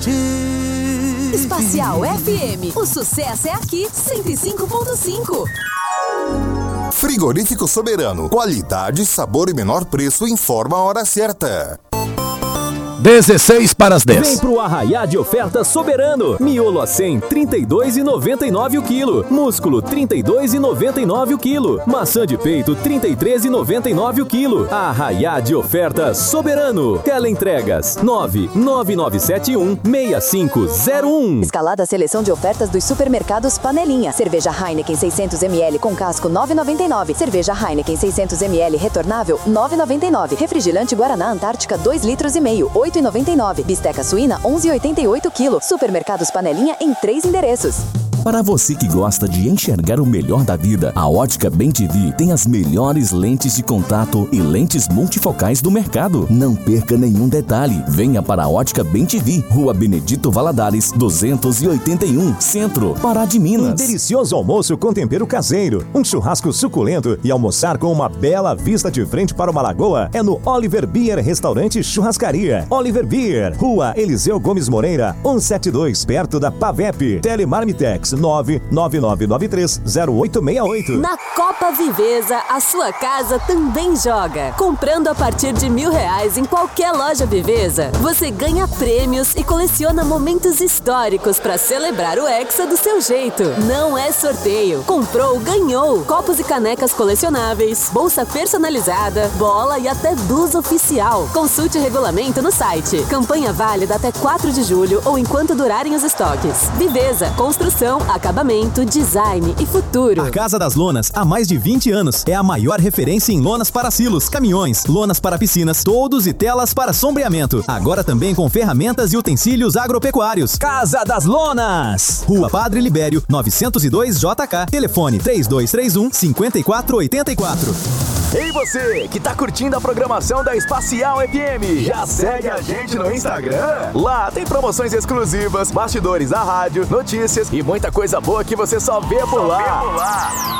Espacial FM, o sucesso é aqui, 105.5. Frigorífico Soberano, qualidade, sabor e menor preço, informa a hora certa. 16 para as 10. Vem pro Arraiá de Ofertas Soberano. Miolo a 100, R$ 32,99 o quilo. Músculo, R$ 32,99 o quilo. Maçã de peito, R$ 33,99 o quilo. Arraiá de Ofertas Soberano. Teleentregas, 99971-6501. Escalada a seleção de ofertas dos supermercados Panelinha. Cerveja Heineken 600ml com casco, R$ 9,99. Cerveja Heineken 600ml retornável, R$ 9,99. Refrigerante Guaraná Antártica 2,5 litros, R$ 8,99. Bisteca suína, 11,88 kg. Supermercados Panelinha em 3 endereços. Para você que gosta de enxergar o melhor da vida, a Ótica Bem TV tem as melhores lentes de contato e lentes multifocais do mercado. Não perca nenhum detalhe. Venha para a Ótica Bem TV, Rua Benedito Valadares, 281, Centro, Pará de Minas. Um delicioso almoço com tempero caseiro, um churrasco suculento e almoçar com uma bela vista de frente para uma lagoa é no Oliver Beer Restaurante Churrascaria. Oliver Beer, Rua Eliseu Gomes Moreira, 172, perto da Pavep. Telemarmitex 999930868. Na Copa Viveza, a sua casa também joga. Comprando a partir de R$1.000 em qualquer loja Viveza, você ganha prêmios e coleciona momentos históricos para celebrar o Hexa do seu jeito. Não é sorteio. Comprou, ganhou. Copos e canecas colecionáveis, bolsa personalizada, bola e até blusa oficial. Consulte o regulamento no site. Campanha válida até 4 de julho ou enquanto durarem os estoques. Viveza, construção, acabamento, design e futuro. A Casa das Lonas, há mais de 20 anos, é a maior referência em lonas para silos, caminhões, lonas para piscinas, toldos e telas para sombreamento. Agora também com ferramentas e utensílios agropecuários. Casa das Lonas! Rua Padre Libério, 902 JK. Telefone 3231-5484. Ei você, que tá curtindo a programação da Espacial FM, já segue a gente no Instagram? Lá tem promoções exclusivas, bastidores da rádio, notícias e muita coisa boa que você só vê por lá.